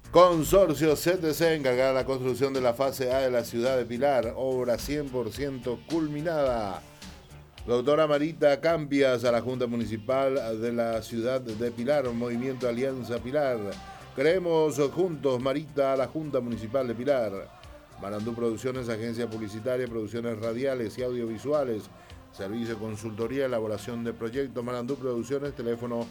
Consorcio CTC encargada de la construcción de la fase A de la ciudad de Pilar, obra 100% culminada. Doctora Marita Campias a la Junta Municipal de la ciudad de Pilar, Movimiento Alianza Pilar. Creemos juntos, Marita, a la Junta Municipal de Pilar. Marandú Producciones, agencia publicitaria, producciones radiales y audiovisuales. Servicio de consultoría, elaboración de proyectos. Marandú Producciones, teléfono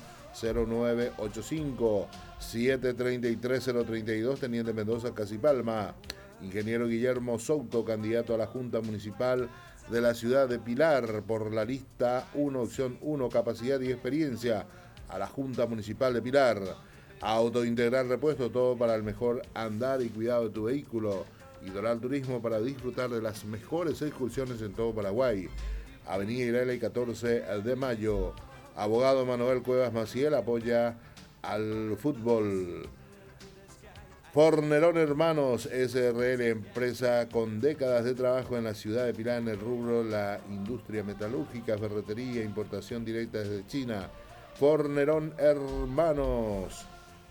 0985-733-032, Teniente Mendoza, Casipalma. Ingeniero Guillermo Souto, candidato a la Junta Municipal de la ciudad de Pilar por la lista 1, opción 1, capacidad y experiencia, a la Junta Municipal de Pilar. Auto Integral Repuesto, todo para el mejor andar y cuidado de tu vehículo. Idoral Turismo, para disfrutar de las mejores excursiones en todo Paraguay. Avenida Irelia y 14 de Mayo. Abogado Manuel Cuevas Maciel apoya al fútbol. Fornerón Hermanos SRL, empresa con décadas de trabajo en la ciudad de Pilar en el rubro la industria metalúrgica, ferretería, importación directa desde China. Fornerón Hermanos.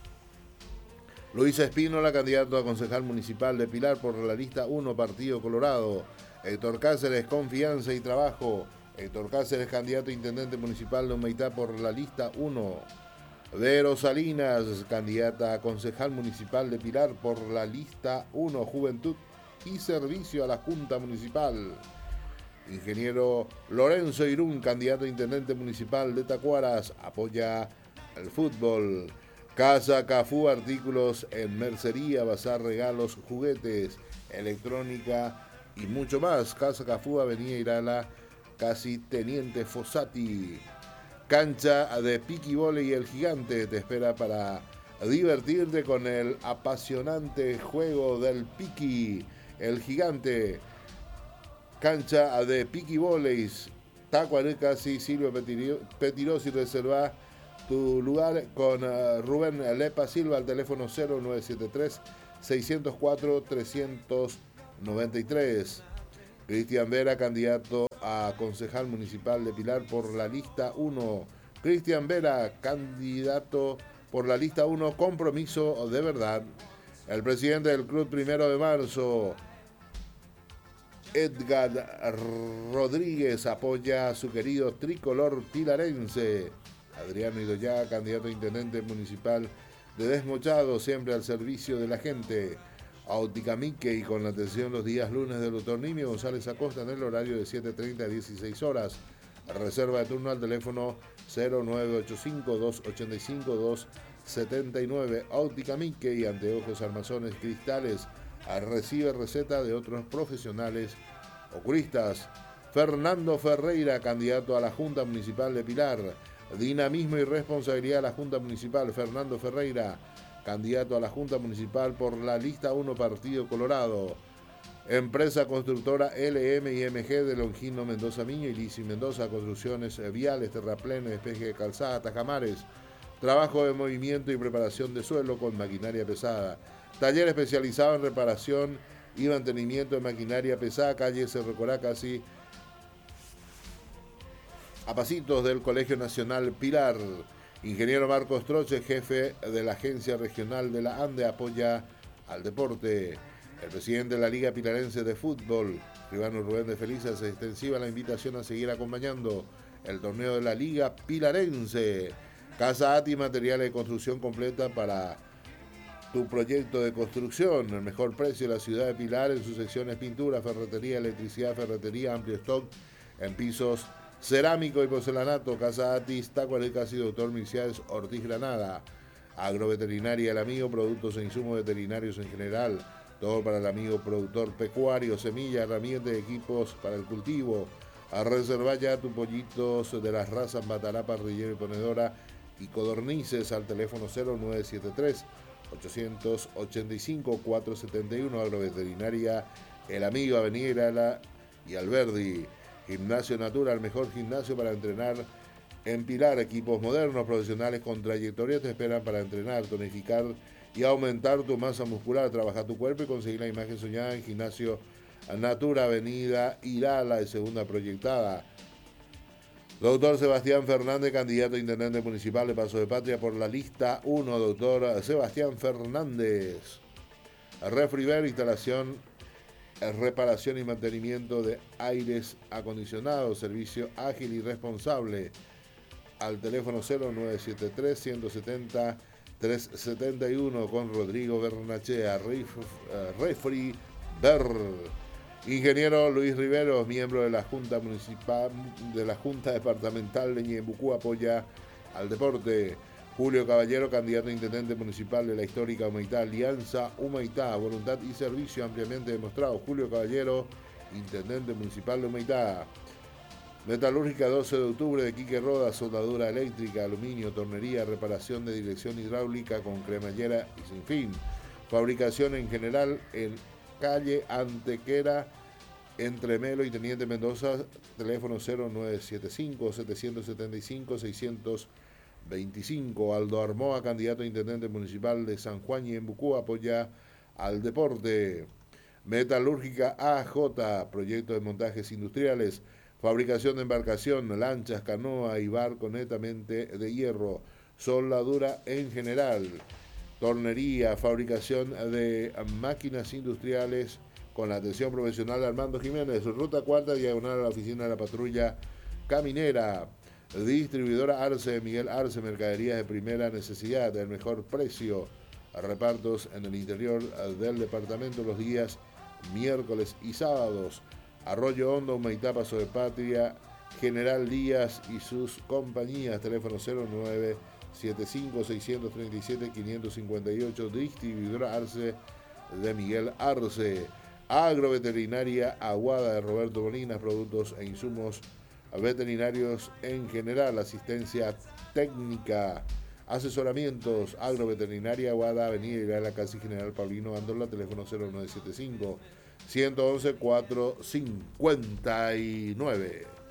Luisa Espínola, candidato a concejal municipal de Pilar por la lista 1, Partido Colorado. Héctor Cáceres, Confianza y Trabajo. Héctor Cáceres, candidato a intendente municipal de Humaitá por la lista 1. Vero Salinas, candidata a concejal municipal de Pilar por la lista 1, Juventud y Servicio a la Junta Municipal. Ingeniero Lorenzo Irún, candidato a intendente municipal de Tacuaras, apoya el fútbol. Casa Cafú, artículos en mercería, bazar, regalos, juguetes, electrónica y mucho más. Casa Cafú, Avenida Irala, casi Teniente Fossati. Cancha de piqui voley El Gigante te espera para divertirte con el apasionante juego del piqui. El Gigante. Cancha de piqui voley Tacuarecasi, Silvio Petirosi, reserva tu lugar con Rubén Lepa Silva al teléfono 0973-604-393. Cristian Vera, candidato a concejal municipal de Pilar por la lista 1. Cristian Vera, candidato por la lista 1, Compromiso de Verdad. El presidente del Club 1 de Marzo, Edgar Rodríguez, apoya a su querido tricolor pilarense. Adriano Idoya, candidato a intendente municipal de Desmochado, siempre al servicio de la gente. Óptica Mickey, con la atención los días lunes del Dr. Nimio González Acosta en el horario de 7:30 a 16 horas. Reserva de turno al teléfono 0985-285-279. Óptica Mickey, anteojos, armazones, cristales. Recibe receta de otros profesionales oculistas. Fernando Ferreira, candidato a la Junta Municipal de Pilar. Dinamismo y responsabilidad a la Junta Municipal. Fernando Ferreira, candidato a la Junta Municipal por la lista 1, Partido Colorado. Empresa constructora LM&MG de Longino Mendoza Miño y Lisi Mendoza, construcciones viales, terraplenes, despeje de calzada, tajamares, trabajo de movimiento y preparación de suelo con maquinaria pesada. Taller especializado en reparación y mantenimiento de maquinaria pesada, calle Cerro Corá, casi a pasitos del Colegio Nacional Pilar. Ingeniero Marcos Troche, jefe de la Agencia Regional de la ANDE, apoya al deporte. El presidente de la Liga Pilarense de Fútbol, Ribano Rubén de Feliz, hace extensiva la invitación a seguir acompañando el torneo de la Liga Pilarense. Casa ATI, materiales de construcción completa para tu proyecto de construcción. El mejor precio de la ciudad de Pilar en sus secciones pintura, ferretería, electricidad, ferretería, amplio stock en pisos cerámico y porcelanato. Casa Atis, Tacuarecas y Doctor Misiades Ortiz Granada. Agroveterinaria El Amigo, productos e insumos veterinarios en general. Todo para el amigo productor pecuario, semillas, herramientas y equipos para el cultivo. A reservar ya tus pollitos de las razas Matará, Parrillero y Ponedora y Codornices al teléfono 0973-885-471. Agroveterinaria El Amigo, Avenida Irala y Alberdi. Gimnasio Natural, mejor gimnasio para entrenar en Pilar. Equipos modernos, profesionales con trayectoria te esperan para entrenar, tonificar y aumentar tu masa muscular, trabajar tu cuerpo y conseguir la imagen soñada en Gimnasio Natura, Avenida Irala de segunda proyectada. Doctor Sebastián Fernández, candidato a intendente municipal de Paso de Patria por la lista 1. Doctor Sebastián Fernández. Refriver, instalación, reparación y mantenimiento de aires acondicionados, servicio ágil y responsable. Al teléfono 0973-170-371 con Rodrigo Bernachea. Refri Ver. Ingeniero Luis Riveros, miembro de la Junta Municipal, de la Junta Departamental de Ñembucú, apoya al deporte. Julio Caballero, candidato a intendente municipal de la histórica Humaitá, Alianza Humaitá, voluntad y servicio ampliamente demostrado. Julio Caballero, intendente municipal de Humaitá. Metalúrgica 12 de octubre de Quique Roda, soldadura eléctrica, aluminio, tornería, reparación de dirección hidráulica con cremallera y sin fin. Fabricación en general en calle Antequera, entre Melo y Teniente Mendoza, teléfono 0975-775-625. Aldo Armoa, candidato a intendente municipal de San Juan y Ñembucú, apoya al deporte. Metalúrgica AJ, proyecto de montajes industriales, fabricación de embarcación, lanchas, canoa y barco netamente de hierro, soldadura en general, tornería, fabricación de máquinas industriales con la atención profesional de Armando Jiménez, ruta 4, diagonal a la oficina de la patrulla caminera. Distribuidora Arce, Miguel Arce, mercaderías de primera necesidad, el mejor precio, repartos en el interior del departamento los días miércoles y sábados. Arroyo Hondo, Humaitá, Paso de Patria, General Díaz y sus compañías, teléfono 0975-637-558, distribuidora Arce de Miguel Arce. Agroveterinaria Aguada de Roberto Bolinas, productos e insumos veterinarios en general, asistencia técnica, asesoramientos. Agroveterinaria Aguada, Avenida Irala, casi General Paulino Andola, teléfono 0975 111 459.